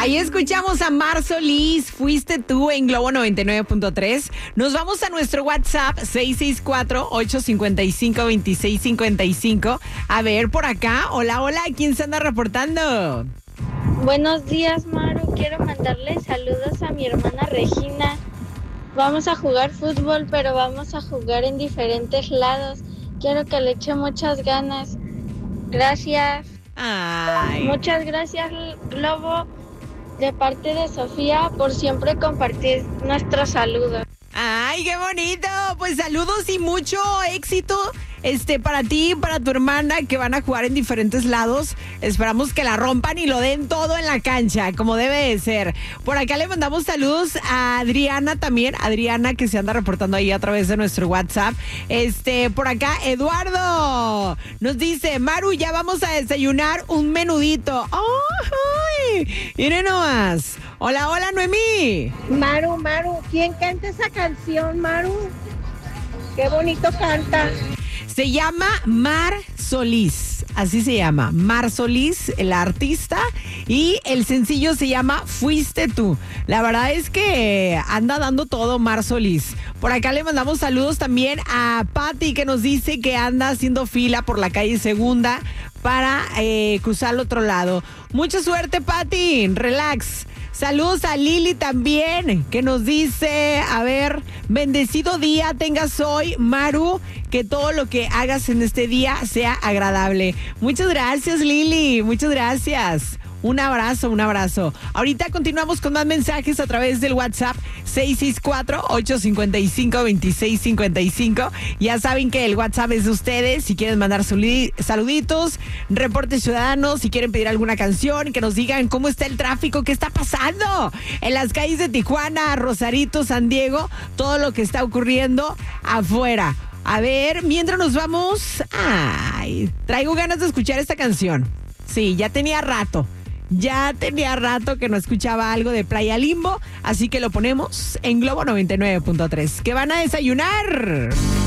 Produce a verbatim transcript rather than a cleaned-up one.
Ahí escuchamos a Mar Solís, Fuiste Tú en Globo noventa y nueve punto tres. Nos vamos a nuestro WhatsApp seis seis cuatro, ocho cinco cinco, dos seis cinco cinco. A ver, por acá, hola, hola, ¿quién se anda reportando? Buenos días, Maru. Quiero mandarle saludos a mi hermana Regina. Vamos a jugar fútbol, pero vamos a jugar en diferentes lados. Quiero que le eche muchas ganas. Gracias. Ay. Muchas gracias, Globo, de parte de Sofía, por siempre compartir nuestros saludos. Ay, qué bonito. Pues saludos y mucho éxito este para ti y para tu hermana que van a jugar en diferentes lados. Esperamos que la rompan y lo den todo en la cancha, como debe de ser. Por acá le mandamos saludos a Adriana también, Adriana que se anda reportando ahí a través de nuestro WhatsApp. Este, por acá Eduardo nos dice, Maru, ya vamos a desayunar un menudito. ¡Ay! Miren nomás. Hola, hola, Noemí. Maru, Maru, ¿quién canta esa canción, Maru? Qué bonito canta. Se llama Mar Solís, así se llama, Mar Solís, la artista, y el sencillo se llama Fuiste Tú. La verdad es que anda dando todo Mar Solís. Por acá le mandamos saludos también a Patti, que nos dice que anda haciendo fila por la calle Segunda para eh, cruzar al otro lado. Mucha suerte, Patti, relax. Saludos a Lili también, que nos dice, a ver, bendecido día tengas hoy, Maru, que todo lo que hagas en este día sea agradable. Muchas gracias, Lili, muchas gracias. Un abrazo, un abrazo. Ahorita continuamos con más mensajes a través del WhatsApp seis seis cuatro, ocho cinco cinco, dos seis cinco cinco. Ya saben que el WhatsApp es de ustedes. Si quieren mandar saluditos, reportes ciudadanos, si quieren pedir alguna canción, que nos digan cómo está el tráfico, qué está pasando en las calles de Tijuana, Rosarito, San Diego, todo lo que está ocurriendo afuera. A ver, mientras nos vamos, ay, traigo ganas de escuchar esta canción. Sí, ya tenía rato. Ya tenía rato que no escuchaba algo de Playa Limbo, así que lo ponemos en Globo noventa y nueve punto tres. ¿Qué van a desayunar?